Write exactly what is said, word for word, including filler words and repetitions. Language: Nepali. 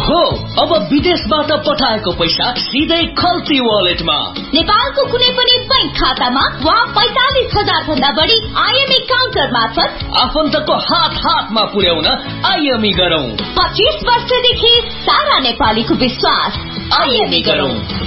हो, अब विदेशबाट पठाएको पैसा सिधै खल्ती वालेटमा। नेपालको कुनै पनि बैंक खातामा वा पैंतालिस हजार भन्दा बढी आईएमई काउन्टर मार्फत आफन्तको हात हातमा पुर्याउन आईएमई गरौं। पच्चीस वर्षदेखि सारा नेपालीको विश्वास। आईएमई गरौं।